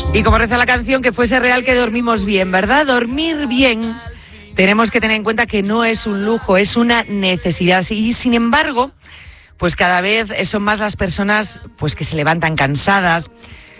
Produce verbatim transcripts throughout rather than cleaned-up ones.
Y como reza la canción, que fuese real que dormimos bien, ¿verdad? Dormir bien, tenemos que tener en cuenta que no es un lujo, es una necesidad. Y sin embargo, pues cada vez son más las personas pues que se levantan cansadas,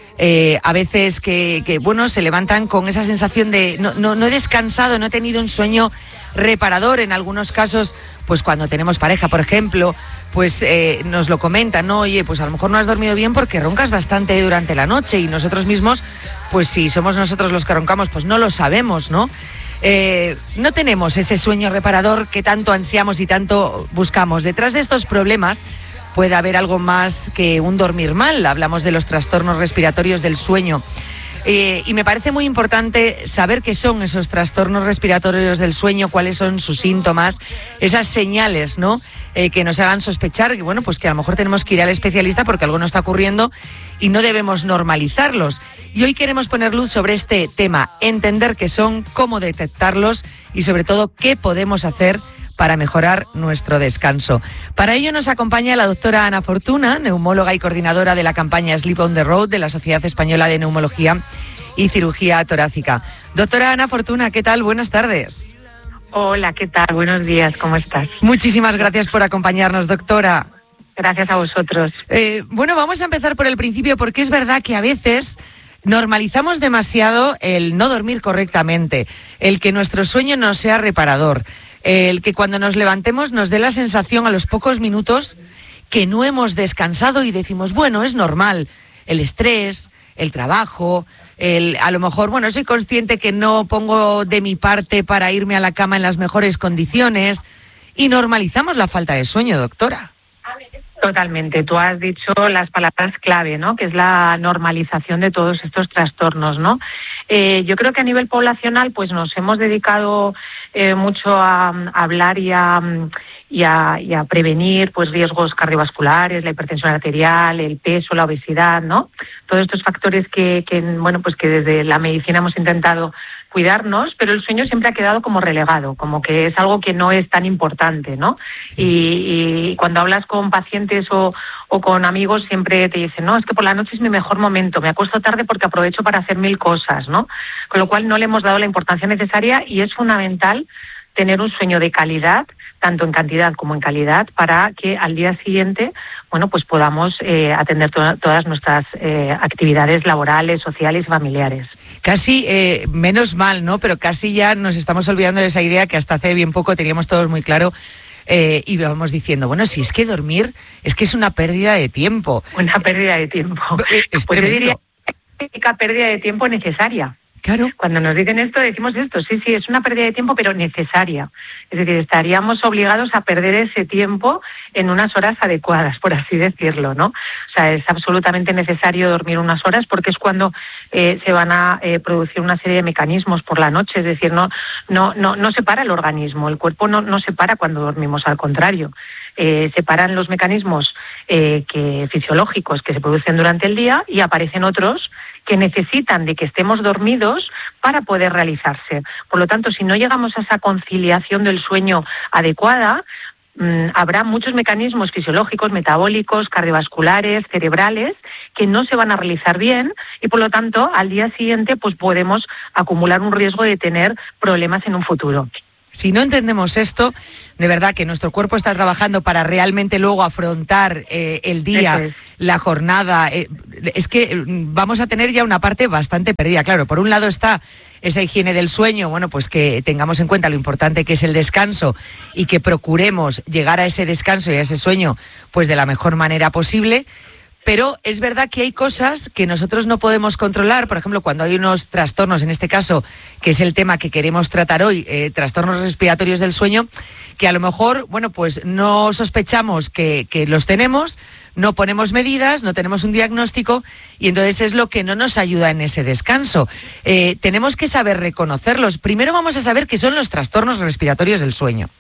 eh, a veces que, que, bueno, se levantan con esa sensación de no, no, no he descansado, no he tenido un sueño reparador. En algunos casos, pues cuando tenemos pareja, por ejemplo, pues eh, nos lo comentan, ¿no? Oye, pues a lo mejor no has dormido bien porque roncas bastante durante la noche, y nosotros mismos, pues si somos nosotros los que roncamos, pues no lo sabemos, ¿no? Eh, no tenemos ese sueño reparador que tanto ansiamos y tanto buscamos. Detrás de estos problemas puede haber algo más que un dormir mal. Hablamos de los trastornos respiratorios del sueño. Eh, y me parece muy importante saber qué son esos trastornos respiratorios del sueño, cuáles son sus síntomas, esas señales, ¿no? Eh, que nos hagan sospechar que, bueno, pues que a lo mejor tenemos que ir al especialista porque algo no está ocurriendo y no debemos normalizarlos. Y hoy queremos poner luz sobre este tema, entender qué son, cómo detectarlos y sobre todo qué podemos hacer para mejorar nuestro descanso. Para ello nos acompaña la doctora Ana Fortuna, neumóloga y coordinadora de la campaña Sleep on the Road de la Sociedad Española de Neumología y Cirugía Torácica. Doctora Ana Fortuna, ¿qué tal? Buenas tardes. Hola, ¿qué tal? Buenos días, ¿cómo estás? Muchísimas gracias por acompañarnos, doctora. Gracias a vosotros. Eh, bueno, vamos a empezar por el principio, porque es verdad que a veces normalizamos demasiado el no dormir correctamente, el que nuestro sueño no sea reparador, el que cuando nos levantemos nos dé la sensación a los pocos minutos que no hemos descansado y decimos, bueno, es normal, el estrés, el trabajo, el, a lo mejor, bueno, soy consciente que no pongo de mi parte para irme a la cama en las mejores condiciones, y normalizamos la falta de sueño, doctora. Totalmente. Tú has dicho las palabras clave, ¿no? Que es la normalización de todos estos trastornos, ¿no? Eh, yo creo que a nivel poblacional, pues nos hemos dedicado eh, mucho a, a hablar y a, y a y a prevenir, pues riesgos cardiovasculares, la hipertensión arterial, el peso, la obesidad, ¿no? Todos estos factores que, que bueno, pues que desde la medicina hemos intentado cuidarnos, pero el sueño siempre ha quedado como relegado, como que es algo que no es tan importante, ¿no? Sí. Y, y cuando hablas con pacientes o, o con amigos siempre te dicen, no, es que por la noche es mi mejor momento, me acuesto tarde porque aprovecho para hacer mil cosas, ¿no? Con lo cual no le hemos dado la importancia necesaria, y es fundamental tener un sueño de calidad, tanto en cantidad como en calidad, para que al día siguiente, bueno, pues podamos eh, atender to- todas nuestras eh, actividades laborales, sociales y familiares. Casi, eh, menos mal, ¿no? Pero casi ya nos estamos olvidando de esa idea que hasta hace bien poco teníamos todos muy claro, eh, y vamos diciendo, bueno, si es que dormir es que es una pérdida de tiempo. Una pérdida de tiempo. Es pues yo tremendo. diría que es una pérdida de tiempo necesaria. Claro. Cuando nos dicen esto, decimos esto, sí, sí, es una pérdida de tiempo, pero necesaria. Es decir, estaríamos obligados a perder ese tiempo en unas horas adecuadas, por así decirlo, ¿no? O sea, es absolutamente necesario dormir unas horas, porque es cuando eh, se van a eh, producir una serie de mecanismos por la noche. Es decir, no, no, no, no se para el organismo, el cuerpo no, no se para cuando dormimos, al contrario. Eh, se paran los mecanismos eh, que, fisiológicos que se producen durante el día, y aparecen otros que necesitan de que estemos dormidos para poder realizarse. Por lo tanto, si no llegamos a esa conciliación del sueño adecuada, mmm, habrá muchos mecanismos fisiológicos, metabólicos, cardiovasculares, cerebrales, que no se van a realizar bien, y por lo tanto, al día siguiente, pues podemos acumular un riesgo de tener problemas en un futuro. Si no entendemos esto, de verdad que nuestro cuerpo está trabajando para realmente luego afrontar eh, el día, es. la jornada, eh, es que vamos a tener ya una parte bastante perdida. Claro, por un lado está esa higiene del sueño, bueno, pues que tengamos en cuenta lo importante que es el descanso y que procuremos llegar a ese descanso y a ese sueño pues de la mejor manera posible. Pero es verdad que hay cosas que nosotros no podemos controlar. Por ejemplo, cuando hay unos trastornos, en este caso, que es el tema que queremos tratar hoy, eh, trastornos respiratorios del sueño, que a lo mejor, bueno, pues no sospechamos que, que los tenemos, no ponemos medidas, no tenemos un diagnóstico, y entonces es lo que no nos ayuda en ese descanso. Eh, tenemos que saber reconocerlos. Primero vamos a saber qué son los trastornos respiratorios del sueño.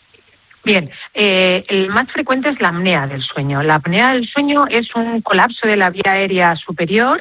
Bien, eh, el más frecuente es la apnea del sueño. La apnea del sueño es un colapso de la vía aérea superior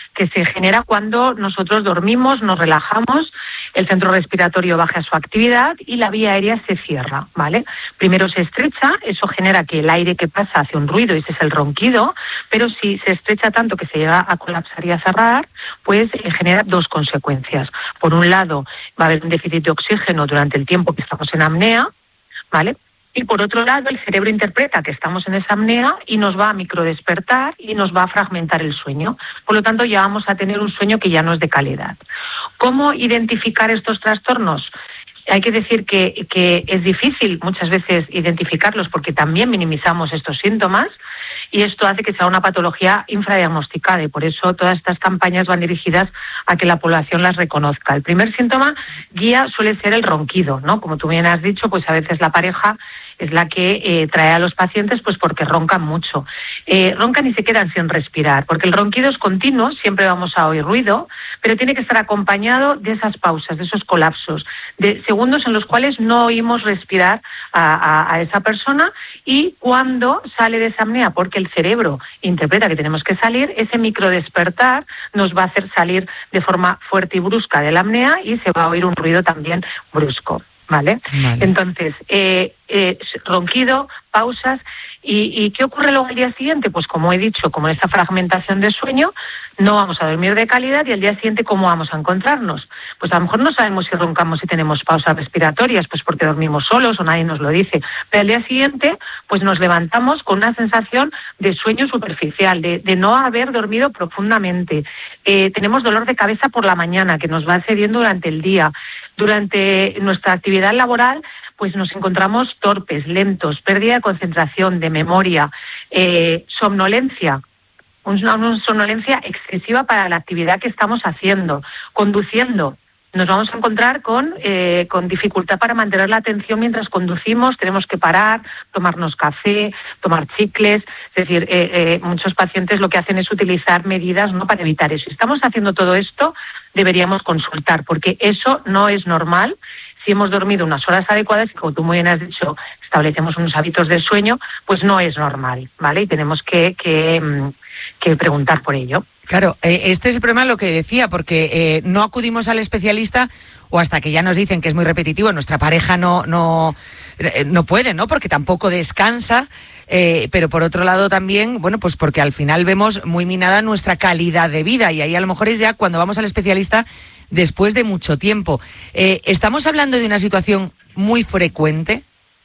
que se genera cuando nosotros dormimos, nos relajamos, el centro respiratorio baja su actividad y la vía aérea se cierra, ¿vale? Primero se estrecha, eso genera que el aire que pasa hace un ruido, ese es el ronquido, pero si se estrecha tanto que se llega a colapsar y a cerrar, pues eh, genera dos consecuencias. Por un lado, va a haber un déficit de oxígeno durante el tiempo que estamos en apnea, ¿vale? Y por otro lado, el cerebro interpreta que estamos en esa apnea y nos va a microdespertar y nos va a fragmentar el sueño. Por lo tanto, ya vamos a tener un sueño que ya no es de calidad. ¿Cómo identificar estos trastornos? Hay que decir que, que es difícil muchas veces identificarlos porque también minimizamos estos síntomas y esto hace que sea una patología infradiagnosticada y por eso todas estas campañas van dirigidas a que la población las reconozca. El primer síntoma guía suele ser el ronquido, ¿no? Como tú bien has dicho, pues a veces la pareja es la que eh, trae a los pacientes pues porque roncan mucho. Eh, roncan y se quedan sin respirar, porque el ronquido es continuo, siempre vamos a oír ruido, pero tiene que estar acompañado de esas pausas, de esos colapsos, de segundos en los cuales no oímos respirar a, a, a esa persona y cuando sale de esa apnea, porque el cerebro interpreta que tenemos que salir, ese microdespertar nos va a hacer salir de forma fuerte y brusca de la apnea y se va a oír un ruido también brusco. ¿Vale? Vale. Entonces, eh, eh, ronquido, pausas, y, ¿y qué ocurre luego al día siguiente? Pues como he dicho, como esa fragmentación de sueño, no vamos a dormir de calidad y al día siguiente, ¿cómo vamos a encontrarnos? Pues a lo mejor no sabemos si roncamos, si tenemos pausas respiratorias, pues porque dormimos solos o nadie nos lo dice, pero al día siguiente, pues nos levantamos con una sensación de sueño superficial, de, de no haber dormido profundamente. Eh, tenemos dolor de cabeza por la mañana, que nos va cediendo durante el día. Durante nuestra actividad laboral, pues nos encontramos torpes, lentos, pérdida de concentración, de memoria, eh, somnolencia, una, una somnolencia excesiva para la actividad que estamos haciendo, conduciendo. Nos vamos a encontrar con, eh, con dificultad para mantener la atención mientras conducimos, tenemos que parar, tomarnos café, tomar chicles, es decir, eh, eh, muchos pacientes lo que hacen es utilizar medidas, ¿no?, para evitar eso. Si estamos haciendo todo esto, deberíamos consultar, porque eso no es normal. Si hemos dormido unas horas adecuadas y, como tú muy bien has dicho, establecemos unos hábitos de sueño, pues no es normal, ¿vale? Y tenemos que, que, que preguntar por ello. Claro, eh, este es el problema, lo que decía, porque eh, no acudimos al especialista o hasta que ya nos dicen que es muy repetitivo, nuestra pareja no no eh, no puede, ¿no? Porque tampoco descansa, eh, pero por otro lado también, bueno, pues porque al final vemos muy minada nuestra calidad de vida y ahí a lo mejor es ya cuando vamos al especialista después de mucho tiempo. Eh, ¿Estamos hablando de una situación muy frecuente?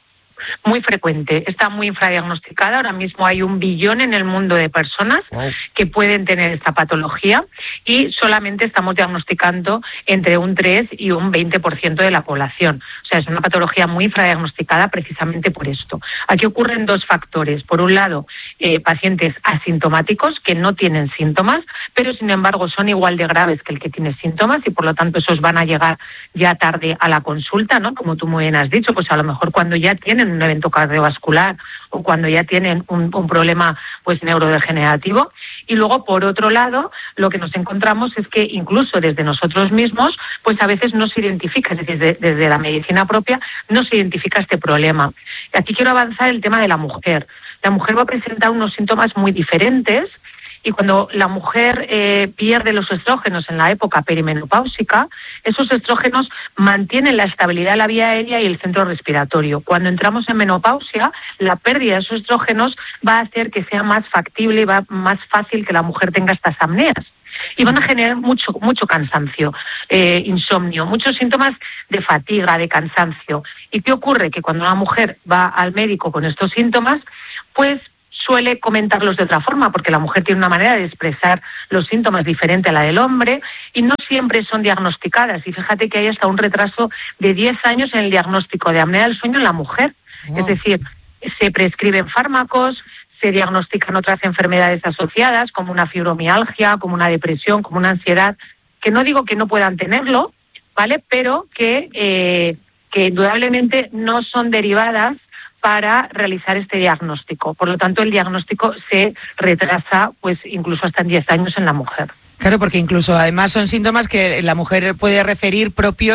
Muy frecuente, está muy infradiagnosticada. Ahora mismo hay un billón en el mundo de personas wow. que pueden tener esta patología y solamente estamos diagnosticando entre un tres y un veinte por ciento de la población. O sea, es una patología muy infradiagnosticada precisamente por esto. Aquí ocurren dos factores. Por un lado, eh, pacientes asintomáticos que no tienen síntomas, pero sin embargo son igual de graves que el que tiene síntomas y por lo tanto esos van a llegar ya tarde a la consulta, ¿no? Como tú muy bien has dicho, pues a lo mejor cuando ya tienen un evento cardiovascular o cuando ya tienen un, un problema pues neurodegenerativo. Y luego, por otro lado, lo que nos encontramos es que incluso desde nosotros mismos, pues a veces no se identifica, es decir, desde, desde la medicina propia, no se identifica este problema. Y aquí quiero avanzar el tema de la mujer. La mujer va a presentar unos síntomas muy diferentes. Y cuando la mujer eh, pierde los estrógenos en la época perimenopáusica, esos estrógenos mantienen la estabilidad de la vía aérea y el centro respiratorio. Cuando entramos en menopausia, la pérdida de esos estrógenos va a hacer que sea más factible y va más fácil que la mujer tenga estas apneas. Y van a generar mucho mucho cansancio, eh, insomnio, muchos síntomas de fatiga, de cansancio. ¿Y qué ocurre? Que cuando una mujer va al médico con estos síntomas, pues suele comentarlos de otra forma, porque la mujer tiene una manera de expresar los síntomas diferente a la del hombre y no siempre son diagnosticadas. Y fíjate que hay hasta un retraso de diez años en el diagnóstico de apnea del sueño en la mujer. Wow. Es decir, se prescriben fármacos, se diagnostican otras enfermedades asociadas, como una fibromialgia, como una depresión, como una ansiedad, que no digo que no puedan tenerlo, ¿vale? Pero que, eh, que indudablemente no son derivadas para realizar este diagnóstico. Por lo tanto, el diagnóstico se retrasa pues incluso hasta en diez años en la mujer. Claro, porque incluso además son síntomas que la mujer puede referir propios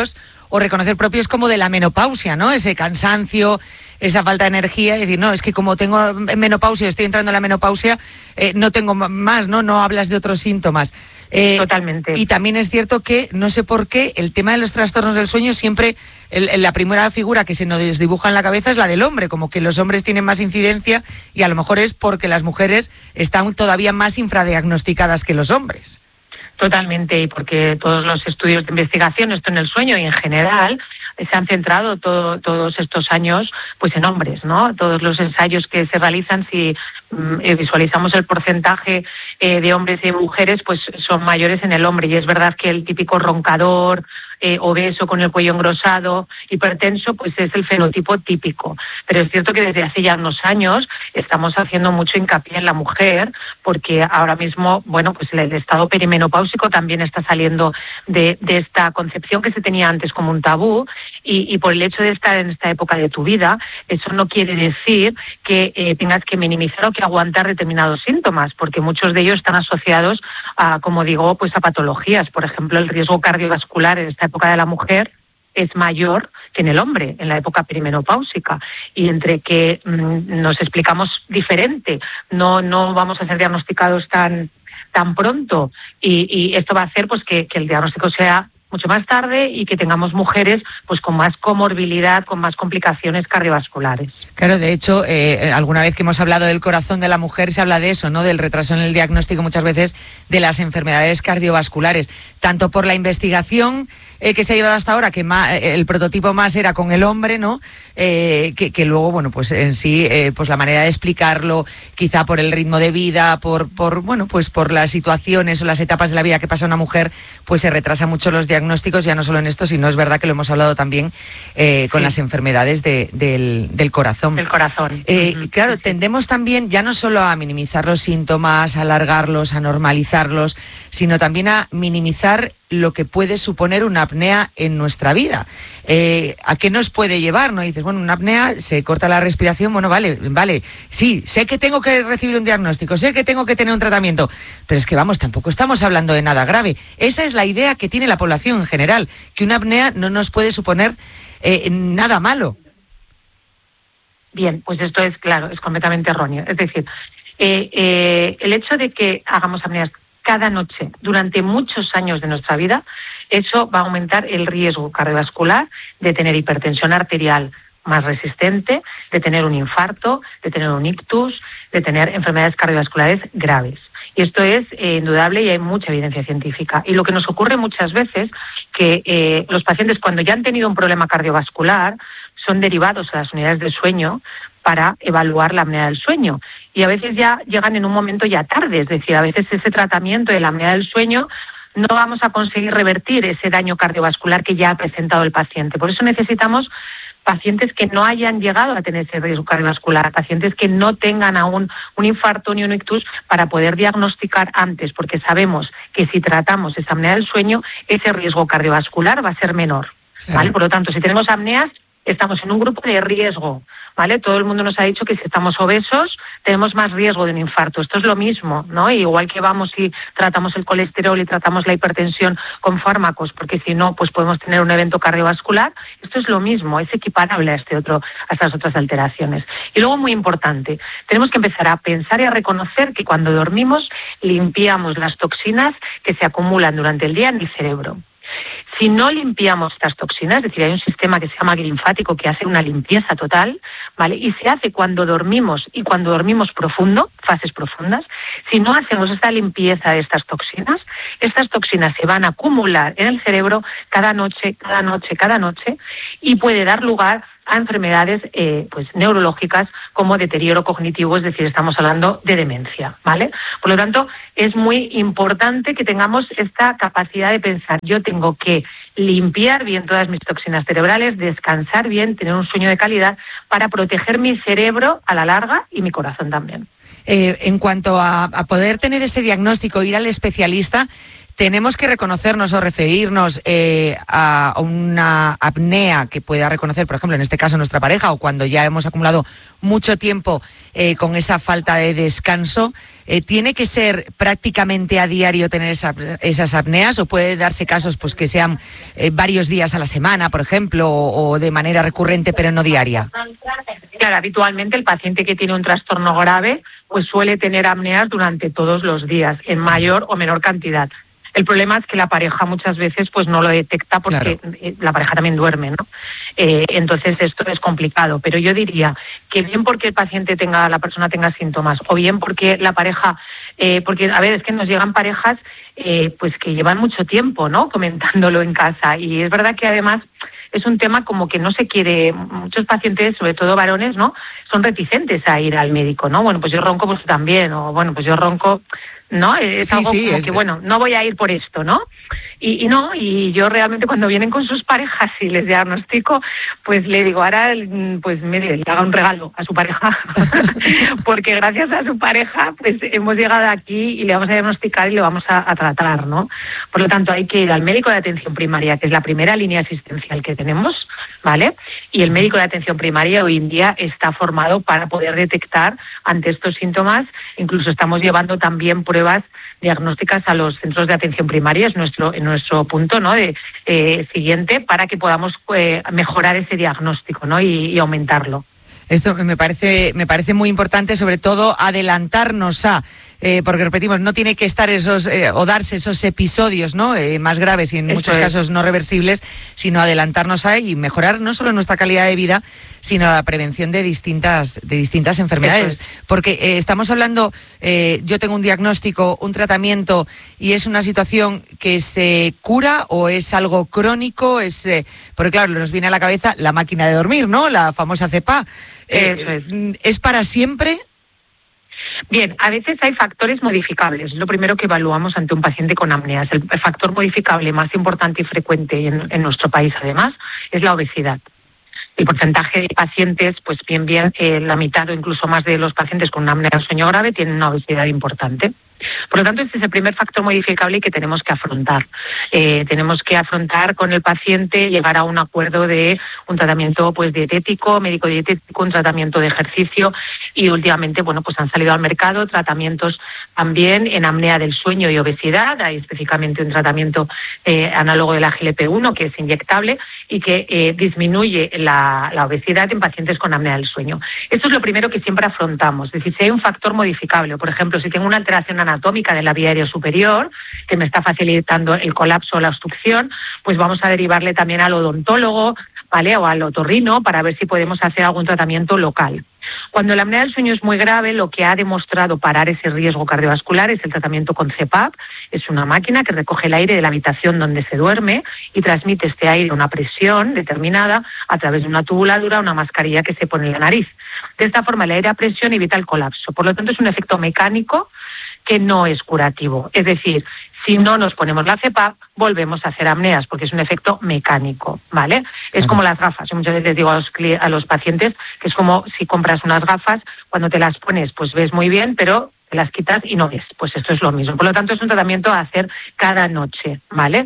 o reconocer propios como de la menopausia, ¿no? Ese cansancio, esa falta de energía, y decir, no, es que como tengo menopausia, estoy entrando en la menopausia, eh, no tengo más, ¿no? No hablas de otros síntomas. Eh, Totalmente. Y también es cierto que, no sé por qué, el tema de los trastornos del sueño siempre, el, la primera figura que se nos dibuja en la cabeza es la del hombre, como que los hombres tienen más incidencia y a lo mejor es porque las mujeres están todavía más infradiagnosticadas que los hombres. Totalmente, y porque todos los estudios de investigación, esto en el sueño y en general, se han centrado todo, todos estos años pues en hombres, ¿no? Todos los ensayos que se realizan, si mm, visualizamos el porcentaje eh, de hombres y mujeres, pues son mayores en el hombre. Y es verdad que el típico roncador, eh, obeso, con el cuello engrosado, hipertenso, pues es el fenotipo típico. Pero es cierto que desde hace ya unos años estamos haciendo mucho hincapié en la mujer, porque ahora mismo, bueno, pues el estado perimenopáusico también está saliendo de, de esta concepción que se tenía antes como un tabú. Y, y por el hecho de estar en esta época de tu vida, eso no quiere decir que eh, tengas que minimizar o que aguantar determinados síntomas, porque muchos de ellos están asociados a, como digo, pues a patologías. Por ejemplo, el riesgo cardiovascular en esta época de la mujer es mayor que en el hombre, en la época perimenopáusica. Y entre que mmm, nos explicamos diferente, no, no vamos a ser diagnosticados tan, tan pronto, y, y esto va a hacer pues que, que el diagnóstico sea mucho más tarde y que tengamos mujeres pues con más comorbilidad, con más complicaciones cardiovasculares. Claro, de hecho, eh, alguna vez que hemos hablado del corazón de la mujer se habla de eso, ¿no? Del retraso en el diagnóstico muchas veces de las enfermedades cardiovasculares, tanto por la investigación eh, que se ha llevado hasta ahora, que más, el prototipo más era con el hombre, ¿no? Eh, que, que luego, bueno, pues en sí, eh, pues la manera de explicarlo, quizá por el ritmo de vida, por, por, bueno, pues por las situaciones o las etapas de la vida que pasa una mujer, pues se retrasa mucho los diagnósticos. diagnósticos, ya no solo en esto, sino es verdad que lo hemos hablado también eh, con sí. las enfermedades de, del, del corazón. Del corazón. Eh, uh-huh. Claro, tendemos también ya no solo a minimizar los síntomas, a alargarlos, a normalizarlos, sino también a minimizar lo que puede suponer una apnea en nuestra vida. Eh, ¿A qué nos puede llevar? ¿No? Dices, bueno, una apnea, se corta la respiración, bueno, vale, vale, sí, sé que tengo que recibir un diagnóstico, sé que tengo que tener un tratamiento, pero es que vamos, tampoco estamos hablando de nada grave. Esa es la idea que tiene la población en general, que una apnea no nos puede suponer eh, nada malo. Bien, pues esto es claro, es completamente erróneo. Es decir, eh, eh, el hecho de que hagamos apneas cada noche durante muchos años de nuestra vida, eso va a aumentar el riesgo cardiovascular de tener hipertensión arterial más resistente, de tener un infarto, de tener un ictus, de tener enfermedades cardiovasculares graves. Y esto es eh, indudable y hay mucha evidencia científica. Y lo que nos ocurre muchas veces, que eh, los pacientes cuando ya han tenido un problema cardiovascular son derivados a las unidades de sueño para evaluar la apnea del sueño. Y a veces ya llegan en un momento ya tarde, es decir, a veces ese tratamiento de la apnea del sueño no vamos a conseguir revertir ese daño cardiovascular que ya ha presentado el paciente. Por eso necesitamos pacientes que no hayan llegado a tener ese riesgo cardiovascular, pacientes que no tengan aún un infarto ni un ictus para poder diagnosticar antes, porque sabemos que si tratamos esa apnea del sueño, ese riesgo cardiovascular va a ser menor, ¿vale? Por lo tanto, si tenemos apneas, estamos en un grupo de riesgo, ¿vale? Todo el mundo nos ha dicho que si estamos obesos tenemos más riesgo de un infarto. Esto es lo mismo, ¿no? Igual que vamos y tratamos el colesterol y tratamos la hipertensión con fármacos, porque si no, pues podemos tener un evento cardiovascular. Esto es lo mismo, es equiparable a este otro, a estas otras alteraciones. Y luego, muy importante, tenemos que empezar a pensar y a reconocer que cuando dormimos limpiamos las toxinas que se acumulan durante el día en el cerebro. Si no limpiamos estas toxinas, es decir, hay un sistema que se llama linfático que hace una limpieza total, ¿vale? Y se hace cuando dormimos y cuando dormimos profundo, fases profundas. Si no hacemos esta limpieza de estas toxinas, estas toxinas se van a acumular en el cerebro cada noche, cada noche, cada noche, y puede dar lugar a enfermedades eh, pues neurológicas como deterioro cognitivo, es decir, estamos hablando de demencia, ¿vale? Por lo tanto, es muy importante que tengamos esta capacidad de pensar. Yo tengo que limpiar bien todas mis toxinas cerebrales, descansar bien, tener un sueño de calidad para proteger mi cerebro a la larga y mi corazón también. Eh, en cuanto a, a poder tener ese diagnóstico, ir al especialista, tenemos que reconocernos o referirnos eh, a una apnea que pueda reconocer, por ejemplo, en este caso nuestra pareja, o cuando ya hemos acumulado mucho tiempo eh, con esa falta de descanso, eh, ¿tiene que ser prácticamente a diario tener esa, esas apneas o puede darse casos pues que sean eh, varios días a la semana, por ejemplo, o, o de manera recurrente pero no diaria? Claro, habitualmente el paciente que tiene un trastorno grave pues suele tener apneas durante todos los días, en mayor o menor cantidad. El problema es que la pareja muchas veces pues no lo detecta porque claro, la pareja también duerme, ¿no? Eh, entonces esto es complicado. Pero yo diría que bien porque el paciente tenga, la persona tenga síntomas, o bien porque la pareja, eh, porque a ver, es que nos llegan parejas eh, pues que llevan mucho tiempo, ¿no? Comentándolo en casa. Y es verdad que además es un tema como que no se quiere, muchos pacientes, sobre todo varones, ¿no? Son reticentes a ir al médico, ¿no? Bueno, pues yo ronco pues también, o bueno, pues yo ronco, ¿no? Es sí, algo sí, como es... que, bueno, no voy a ir por esto, ¿no? Y, y no, y yo realmente cuando vienen con sus parejas y les diagnostico, pues le digo, ahora, pues mire, le haga un regalo a su pareja, porque gracias a su pareja, pues hemos llegado aquí y le vamos a diagnosticar y le vamos a, a tratar, ¿no? Por lo tanto, hay que ir al médico de atención primaria, que es la primera línea asistencial que tenemos, ¿vale? Y el médico de atención primaria hoy en día está formado para poder detectar ante estos síntomas, incluso estamos llevando también pruebas diagnósticas a los centros de atención primaria, es nuestro, en nuestro punto, ¿no? de eh, siguiente, para que podamos eh, mejorar ese diagnóstico, ¿no? y, y aumentarlo. Esto me parece, me parece muy importante, sobre todo adelantarnos a, eh, porque repetimos, no tiene que estar esos eh, o darse esos episodios, ¿no? Eh, más graves y en Eso muchos es. casos no reversibles, sino adelantarnos a y mejorar no solo nuestra calidad de vida, sino la prevención de distintas, de distintas enfermedades. Es. Porque eh, estamos hablando, eh, yo tengo un diagnóstico, un tratamiento y es una situación que se cura o es algo crónico, es eh, porque claro, nos viene a la cabeza la máquina de dormir, ¿no? La famosa C E P A. Eh, es. ¿Es para siempre? Bien, a veces hay factores modificables. Lo primero que evaluamos ante un paciente con apneas. El factor modificable más importante y frecuente en, en nuestro país, además, es la obesidad. El porcentaje de pacientes, pues bien, bien, eh, la mitad o incluso más de los pacientes con una apnea del sueño grave tienen una obesidad importante. Por lo tanto, este es el primer factor modificable que tenemos que afrontar. Eh, tenemos que afrontar con el paciente, llegar a un acuerdo de un tratamiento pues dietético, médico dietético, un tratamiento de ejercicio y últimamente, bueno, pues han salido al mercado tratamientos también en apnea del sueño y obesidad. Hay específicamente un tratamiento eh, análogo del G L P uno que es inyectable y que eh, disminuye la, la obesidad en pacientes con apnea del sueño. Esto es lo primero que siempre afrontamos. Es decir, si hay un factor modificable, por ejemplo, si tengo una alteración anatómica de la vía aérea superior que me está facilitando el colapso o la obstrucción, pues vamos a derivarle también al odontólogo, ¿vale? O al otorrino para ver si podemos hacer algún tratamiento local. Cuando la apnea del sueño es muy grave, lo que ha demostrado parar ese riesgo cardiovascular es el tratamiento con C E P A P. Es una máquina que recoge el aire de la habitación donde se duerme y transmite este aire a una presión determinada a través de una tubuladura, una mascarilla que se pone en la nariz. De esta forma, el aire a presión evita el colapso. Por lo tanto, es un efecto mecánico que no es curativo. Es decir, si no nos ponemos la C E P A P, volvemos a hacer apneas, porque es un efecto mecánico, ¿vale? Es como las gafas. Yo muchas veces les digo a los, a los pacientes que es como si compras unas gafas, cuando te las pones, pues ves muy bien, pero te las quitas y no ves. Pues esto es lo mismo. Por lo tanto, es un tratamiento a hacer cada noche, ¿vale?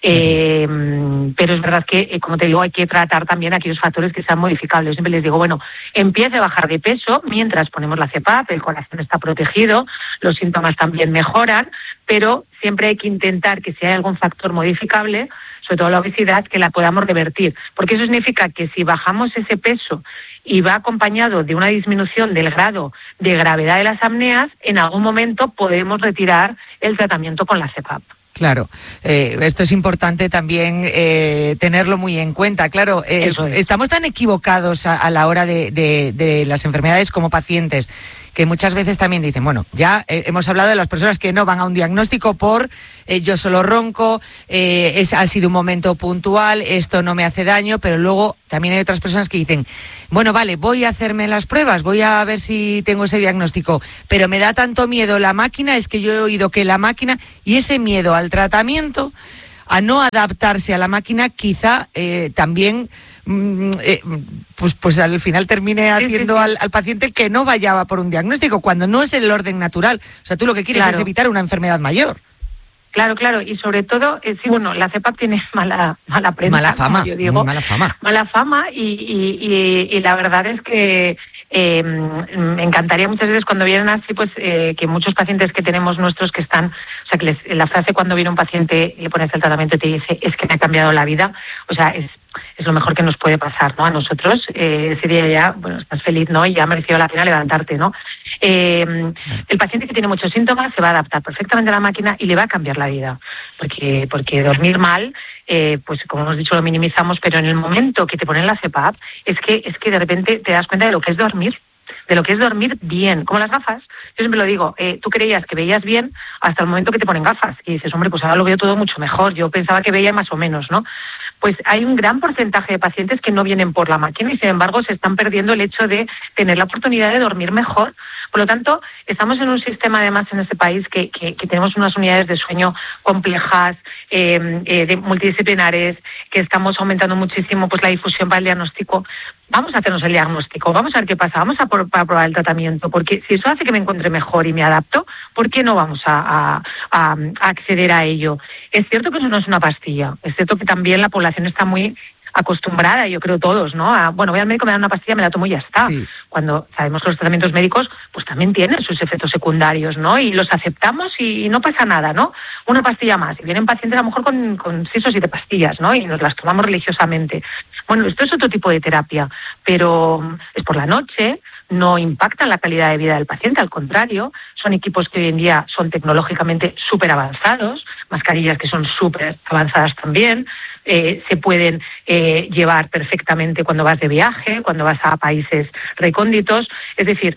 Eh, pero es verdad que, eh, como te digo, hay que tratar también aquellos factores que sean modificables. Yo siempre les digo, bueno, empiece a bajar de peso mientras ponemos la C E P A P, el corazón está protegido, los síntomas también mejoran, pero siempre hay que intentar que si hay algún factor modificable, sobre todo la obesidad, que la podamos revertir. Porque eso significa que si bajamos ese peso y va acompañado de una disminución del grado de gravedad de las apneas, en algún momento podemos retirar el tratamiento con la C E P A P. Claro, eh, esto es importante también eh, tenerlo muy en cuenta. Claro, eh, es. estamos tan equivocados a, a la hora de, de, de las enfermedades como pacientes, que muchas veces también dicen, bueno, ya eh, hemos hablado de las personas que no van a un diagnóstico por eh, yo solo ronco, eh, es, ha sido un momento puntual, esto no me hace daño, pero luego también hay otras personas que dicen, bueno, vale, voy a hacerme las pruebas, voy a ver si tengo ese diagnóstico, pero me da tanto miedo la máquina, es que yo he oído que la máquina, y ese miedo al tratamiento, a no adaptarse a la máquina, quizá eh, también mm, eh, pues, pues al final termine haciendo sí, sí, sí. Al, al paciente que no vaya por un diagnóstico, cuando no es el orden natural. O sea, tú lo que quieres claro. es evitar una enfermedad mayor. Claro, claro, y sobre todo, eh, sí, bueno, la CEPAP tiene mala mala prensa, mala fama, como yo digo, mala fama, mala fama, y, y, y, y la verdad es que eh, me encantaría muchas veces cuando vienen así, pues eh, que muchos pacientes que tenemos nuestros que están, o sea, que les, la frase cuando viene un paciente y le pones el tratamiento y te dice, es que me ha cambiado la vida, o sea, es es lo mejor que nos puede pasar, ¿no? A nosotros, eh, ese día ya, bueno, estás feliz, ¿no? Y ya ha merecido la pena levantarte, ¿no? Eh, el paciente que tiene muchos síntomas se va a adaptar perfectamente a la máquina y le va a cambiar la vida, porque porque dormir mal, eh, pues como hemos dicho, lo minimizamos, pero en el momento que te ponen la CEPAP, es que es que de repente te das cuenta de lo que es dormir, de lo que es dormir bien, como las gafas. Yo siempre lo digo, eh, tú creías que veías bien hasta el momento que te ponen gafas y dices, hombre, pues ahora lo veo todo mucho mejor, yo pensaba que veía más o menos, ¿no? Pues hay un gran porcentaje de pacientes que no vienen por la máquina y sin embargo se están perdiendo el hecho de tener la oportunidad de dormir mejor. Por lo tanto, estamos en un sistema además en este país que, que, que tenemos unas unidades de sueño complejas, eh, eh, de multidisciplinares, que estamos aumentando muchísimo pues la difusión para el diagnóstico. Vamos a hacernos el diagnóstico, vamos a ver qué pasa, vamos a, por, a probar el tratamiento, porque si eso hace que me encuentre mejor y me adapto, ¿por qué no vamos a, a, a, a acceder a ello? Es cierto que eso no es una pastilla, es cierto que también la población está muy acostumbrada, yo creo todos, ¿no? A, bueno, voy al médico, me dan una pastilla, me la tomo y ya está. Sí. Cuando sabemos que los tratamientos médicos, pues también tienen sus efectos secundarios, ¿no? Y los aceptamos y, y no pasa nada, ¿no? Una pastilla más. Y vienen pacientes a lo mejor con, con seis o siete pastillas, ¿no? Y nos las tomamos religiosamente. Bueno, esto es otro tipo de terapia, pero es por la noche, no impactan la calidad de vida del paciente, al contrario, son equipos que hoy en día son tecnológicamente súper avanzados, mascarillas que son súper avanzadas también, eh, se pueden eh, llevar perfectamente cuando vas de viaje, cuando vas a países recónditos, es decir,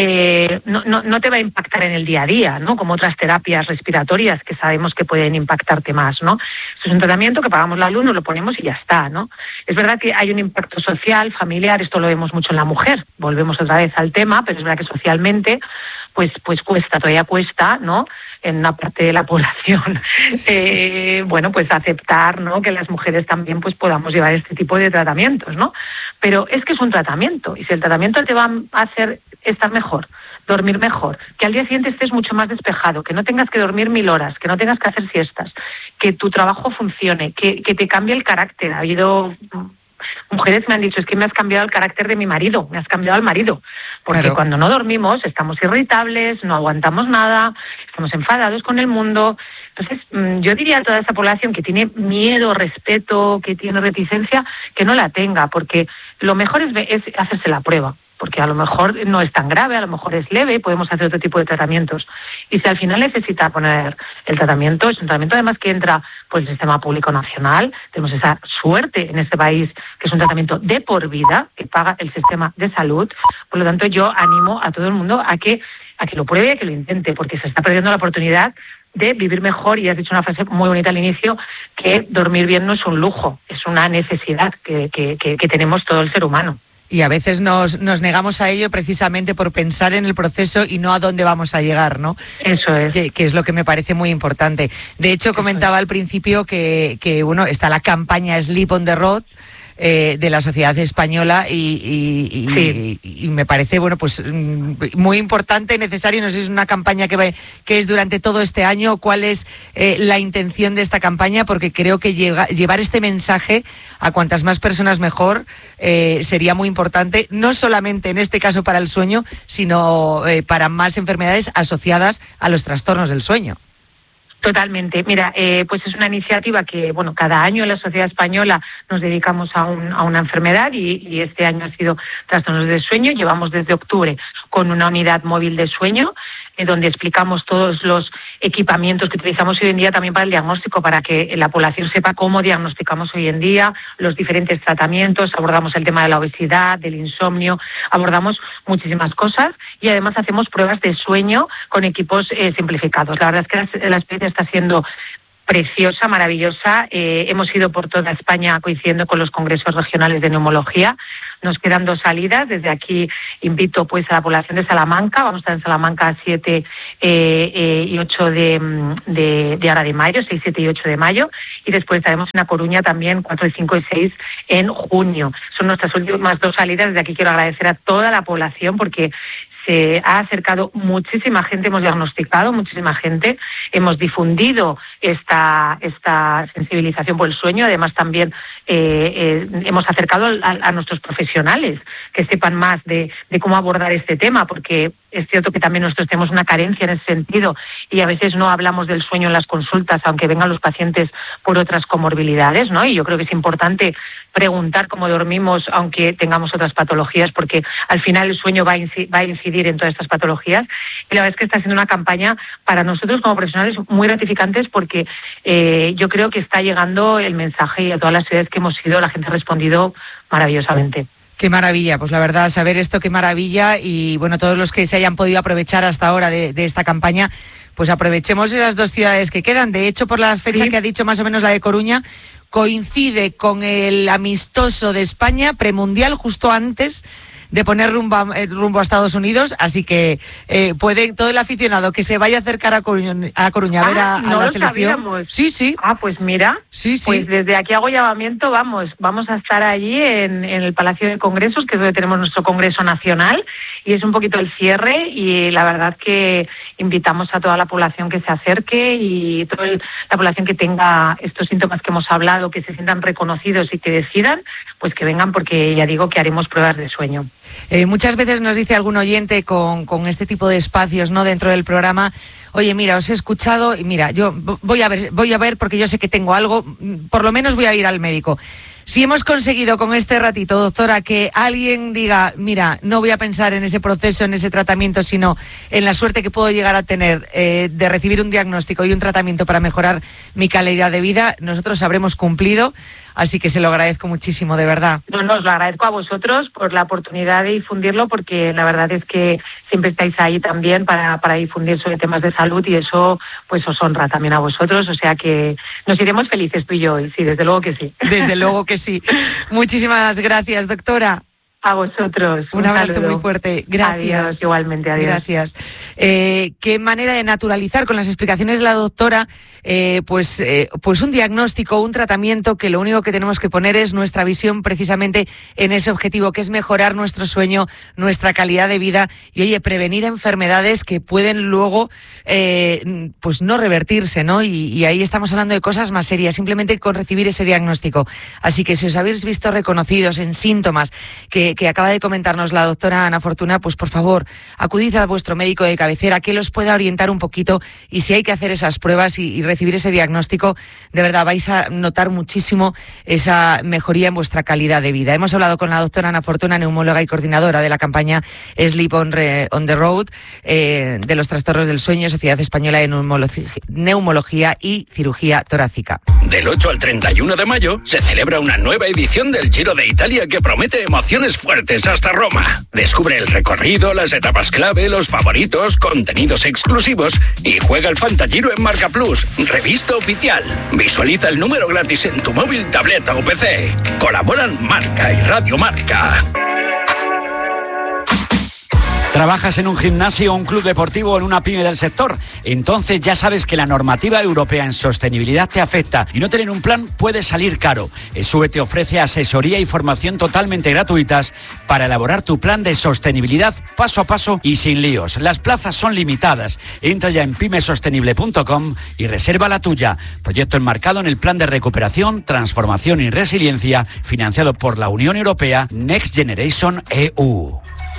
Eh, no, no, no te va a impactar en el día a día, ¿no? Como otras terapias respiratorias que sabemos que pueden impactarte más, ¿no? Esto es un tratamiento que pagamos la luz, nos lo ponemos y ya está, ¿no? Es verdad que hay un impacto social, familiar, esto lo vemos mucho en la mujer, volvemos otra vez al tema, pero es verdad que socialmente pues pues cuesta, todavía cuesta, ¿no? En una parte de la población, sí. eh, bueno, pues aceptar, ¿no? Que las mujeres también pues podamos llevar este tipo de tratamientos, ¿no? Pero es que es un tratamiento, y si el tratamiento te va a hacer estar mejor, dormir mejor, que al día siguiente estés mucho más despejado, que no tengas que dormir mil horas, que no tengas que hacer siestas, que tu trabajo funcione, que, que te cambie el carácter. Ha habido mujeres que me han dicho, es que me has cambiado el carácter de mi marido, me has cambiado al marido, porque claro, cuando no dormimos estamos irritables, no aguantamos nada, estamos enfadados con el mundo. Entonces, yo diría a toda esa población que tiene miedo, respeto, que tiene reticencia, que no la tenga, porque lo mejor es, es hacerse la prueba, porque a lo mejor no es tan grave, a lo mejor es leve, podemos hacer otro tipo de tratamientos. Y si al final necesita poner el tratamiento, es un tratamiento además que entra por el sistema público nacional, tenemos esa suerte en este país, que es un tratamiento de por vida, que paga el sistema de salud. Por lo tanto, yo animo a todo el mundo a que, a que lo pruebe y a que lo intente, porque se está perdiendo la oportunidad de vivir mejor, y has dicho una frase muy bonita al inicio, que dormir bien no es un lujo, es una necesidad que, que, que, que tenemos todo el ser humano. Y a veces nos, nos negamos a ello precisamente por pensar en el proceso y no a dónde vamos a llegar, ¿no? Eso es. Que, que es lo que me parece muy importante. De hecho, comentaba al principio que, que bueno, está la campaña Sleep on the Road, Eh, de la sociedad española y, y, y, sí. y, y me parece bueno pues muy importante, necesario. No sé si es una campaña que, va, que es durante todo este año, cuál es eh, la intención de esta campaña, porque creo que llega, llevar este mensaje a cuantas más personas mejor eh, sería muy importante, no solamente en este caso para el sueño, sino eh, para más enfermedades asociadas a los trastornos del sueño. Totalmente. Mira, eh, pues es una iniciativa que, bueno, cada año en la sociedad española nos dedicamos a, un, a una enfermedad y, y este año ha sido trastornos del sueño. Llevamos desde octubre con una unidad móvil de sueño, eh, donde explicamos todos los equipamientos que utilizamos hoy en día también para el diagnóstico, para que la población sepa cómo diagnosticamos hoy en día, los diferentes tratamientos. Abordamos el tema de la obesidad, del insomnio, abordamos muchísimas cosas y además hacemos pruebas de sueño con equipos eh, simplificados. La verdad es que la, la experiencia está siendo preciosa, maravillosa. Eh, hemos ido por toda España coincidiendo con los congresos regionales de neumología. Nos quedan dos salidas. Desde aquí invito pues a la población de Salamanca. Vamos a estar en Salamanca siete eh, eh, y ocho de, de, de ahora de mayo, seis, siete y ocho de mayo. Y después estaremos en A Coruña también, cuatro, cinco y seis en junio. Son nuestras últimas dos salidas. Desde aquí quiero agradecer a toda la población porque se ha acercado muchísima gente, hemos diagnosticado muchísima gente, hemos difundido esta, esta sensibilización por el sueño, además también eh, eh, hemos acercado a, a nuestros profesionales que sepan más de, de cómo abordar este tema, porque es cierto que también nosotros tenemos una carencia en ese sentido y a veces no hablamos del sueño en las consultas, aunque vengan los pacientes por otras comorbilidades, ¿no? Y yo creo que es importante preguntar cómo dormimos, aunque tengamos otras patologías, porque al final el sueño va a incidir, va a incidir en todas estas patologías. Y la verdad es que está siendo una campaña para nosotros como profesionales muy gratificantes, porque eh, yo creo que está llegando el mensaje y a todas las ciudades que hemos ido la gente ha respondido maravillosamente. Qué maravilla, pues la verdad, saber esto, qué maravilla. Y bueno, todos los que se hayan podido aprovechar hasta ahora de, de esta campaña, pues aprovechemos esas dos ciudades que quedan. De hecho, por la fecha sí. que ha dicho más o menos la de Coruña, coincide con el amistoso de España premundial justo antes de poner rumbo a, rumbo a Estados Unidos, así que eh, puede todo el aficionado que se vaya a acercar a Coruña a, Coruña, ah, a ver a, a no la lo selección. Sabíamos. Sí, sí. Ah, pues mira, sí, sí. Pues desde aquí hago llamamiento, vamos, vamos a estar allí en, en el Palacio de Congresos, que es donde tenemos nuestro Congreso Nacional, y es un poquito el cierre, y la verdad que invitamos a toda la población que se acerque y toda la población que tenga estos síntomas que hemos hablado, que se sientan reconocidos y que decidan, pues que vengan, porque ya digo que haremos pruebas de sueño. Eh, muchas veces nos dice algún oyente con, con este tipo de espacios, ¿no?, dentro del programa: oye, mira, os he escuchado y mira, yo voy a ver, voy a ver porque yo sé que tengo algo, por lo menos voy a ir al médico. Si hemos conseguido con este ratito, doctora, que alguien diga, mira, no voy a pensar en ese proceso, en ese tratamiento, sino en la suerte que puedo llegar a tener eh, de recibir un diagnóstico y un tratamiento para mejorar mi calidad de vida, nosotros habremos cumplido. Así que se lo agradezco muchísimo, de verdad. No, no, os lo agradezco a vosotros por la oportunidad de difundirlo, porque la verdad es que siempre estáis ahí también para, para difundir sobre temas de salud, y eso pues os honra también a vosotros. O sea que nos iremos felices tú y yo, y sí, desde luego que sí. Desde luego que sí. Muchísimas gracias, doctora. A vosotros. Un, un abrazo saludo. Muy fuerte. Gracias. Adiós, igualmente, adiós. Gracias. Eh, qué manera de naturalizar con las explicaciones de la doctora, eh, pues, eh, pues un diagnóstico, un tratamiento que lo único que tenemos que poner es nuestra visión precisamente en ese objetivo, que es mejorar nuestro sueño, nuestra calidad de vida y, oye, prevenir enfermedades que pueden luego eh, pues no revertirse, ¿no? Y, y ahí estamos hablando de cosas más serias, simplemente con recibir ese diagnóstico. Así que si os habéis visto reconocidos en síntomas que que acaba de comentarnos la doctora Ana Fortuna, pues por favor, acudid a vuestro médico de cabecera, que los pueda orientar un poquito, y si hay que hacer esas pruebas y, y recibir ese diagnóstico, de verdad vais a notar muchísimo esa mejoría en vuestra calidad de vida. Hemos hablado con la doctora Ana Fortuna, neumóloga y coordinadora de la campaña Sleep on, Re, on the Road, eh, de los trastornos del sueño, Sociedad Española de Neumología, Neumología y Cirugía Torácica. Del ocho al treinta y uno de mayo se celebra una nueva edición del Giro de Italia que promete emociones fuertes hasta Roma. Descubre el recorrido, las etapas clave, los favoritos, contenidos exclusivos y juega el Fantagiro en Marca Plus, revista oficial. Visualiza el número gratis en tu móvil, tableta o P C. Colaboran Marca y Radio Marca. ¿Trabajas en un gimnasio, un club deportivo o en una pyme del sector? Entonces ya sabes que la normativa europea en sostenibilidad te afecta y no tener un plan puede salir caro. ESUE te ofrece asesoría y formación totalmente gratuitas para elaborar tu plan de sostenibilidad paso a paso y sin líos. Las plazas son limitadas. Entra ya en pyme sostenible punto com y reserva la tuya. Proyecto enmarcado en el Plan de Recuperación, Transformación y Resiliencia, financiado por la Unión Europea Next Generation E U.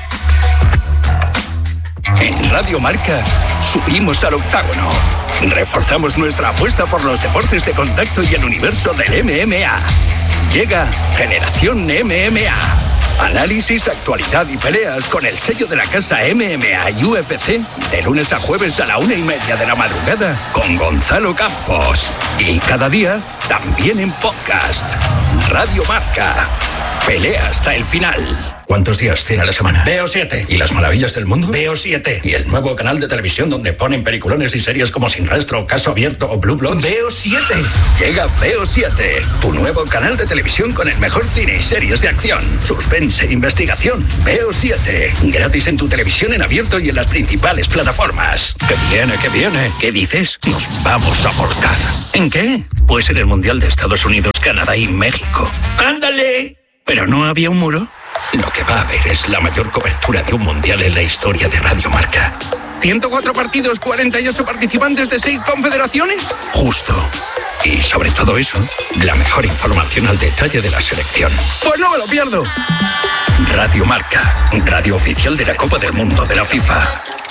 En Radio Marca subimos al octágono. Reforzamos nuestra apuesta por los deportes de contacto y el universo del M M A. Llega Generación M M A. Análisis, actualidad y peleas con el sello de la casa M M A y U F C de lunes a jueves a la una y media de la madrugada con Gonzalo Campos. Y cada día también en podcast. Radio Marca. Pelea hasta el final. ¿Cuántos días tiene la semana? Veo siete. ¿Y las maravillas del mundo? Veo siete. ¿Y el nuevo canal de televisión donde ponen peliculones y series como Sin Rastro, Caso Abierto o Blue Bloods? Veo siete. Llega Veo siete, tu nuevo canal de televisión con el mejor cine y series de acción, suspense e investigación. Veo siete. Gratis en tu televisión en abierto y en las principales plataformas. ¡Que viene, que viene! ¿Qué dices? Nos vamos a volcar. ¿En qué? Pues en el Mundial de Estados Unidos, Canadá y México. ¡Ándale! ¿Pero no había un muro? Lo que va a haber es la mayor cobertura de un mundial en la historia de Radio Marca. ¿ciento cuatro partidos, cuarenta y ocho participantes de seis confederaciones? Justo. Y sobre todo eso, la mejor información al detalle de la selección. ¡Pues no me lo pierdo! Radio Marca, radio oficial de la Copa del Mundo de la FIFA.